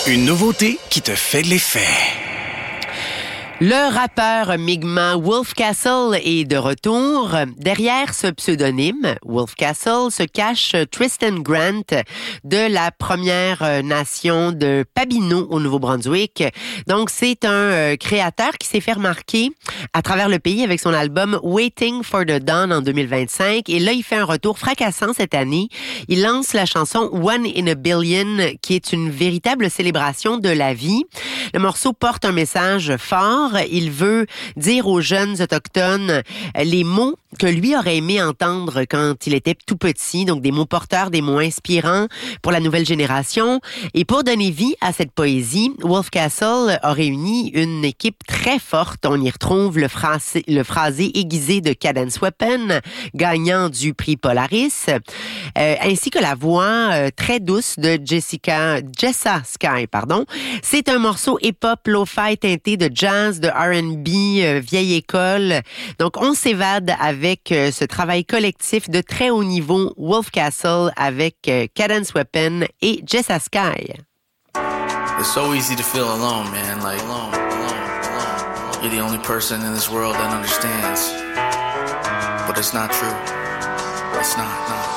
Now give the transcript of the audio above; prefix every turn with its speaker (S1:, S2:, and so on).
S1: Une nouveauté qui te fait de l'effet.
S2: Le rappeur Mi'kmaq Wolf Castle est de retour. Derrière ce pseudonyme, Wolf Castle, se cache Tristan Grant de la Première Nation de Pabineau au Nouveau-Brunswick. Donc, c'est un créateur qui s'est fait remarquer à travers le pays avec son album Waiting for the Dawn en 2025. Et là, il fait un retour fracassant cette année. Il lance la chanson One in a Billion, qui est une véritable célébration de la vie. Le morceau porte un message fort. Il veut dire aux jeunes autochtones les mots que lui aurait aimé entendre quand il était tout petit, donc des mots porteurs, des mots inspirants pour la nouvelle génération. Et pour donner vie à cette poésie, Wolf Castle a réuni une équipe très forte. On y retrouve le phrasé aiguisé de Cadence Weapon, gagnant du prix Polaris, ainsi que la voix très douce de Jessa Sky. C'est un morceau hip-hop, lo-fi teinté de jazz, de R&B, vieille école. Donc, on s'évade avec ce travail collectif de très haut niveau, Wolf Castle avec Cadence Weapon et Jessa Sky.
S3: It's so easy to feel alone, man. Like, alone. You're the only person in this world that understands. But it's not true. It's not.